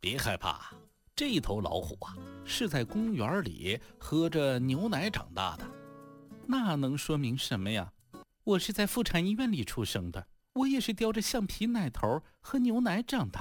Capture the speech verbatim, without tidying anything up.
别害怕，这头老虎啊，是在公园里喝着牛奶长大的。 那能说明什么呀？我是在妇产医院里出生的，我也是叼着橡皮奶头喝牛奶长大